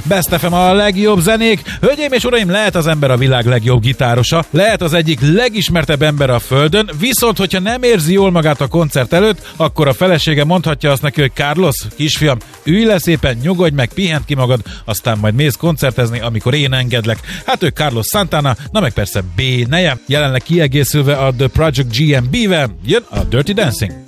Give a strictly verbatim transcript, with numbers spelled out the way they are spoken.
Best ef em a legjobb zenék. Hölgyeim és uraim, lehet az ember a világ legjobb gitárosa, lehet az egyik legismertebb ember a földön, viszont hogyha nem érzi jól magát a koncert előtt, akkor a felesége mondhatja azt neki, hogy Carlos, kisfiam, ülj le szépen, nyugodj meg, pihent ki magad, aztán majd mész koncertezni, amikor én engedlek. Hát ő Carlos Santana, na meg persze B neje, jelenleg kiegészülve a The Project gé em bé-vel jön a Dirty Dancing.